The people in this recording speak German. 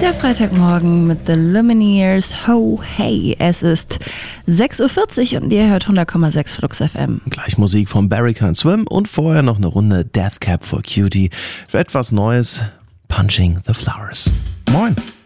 Der Freitagmorgen mit The Lumineers. Ho, hey, es ist 6.40 Uhr und ihr hört 100,6 Flux FM. Gleich Musik von Barry Can't Swim und vorher noch eine Runde Death Cab for Cutie für etwas Neues, Punching the Flowers. Moin!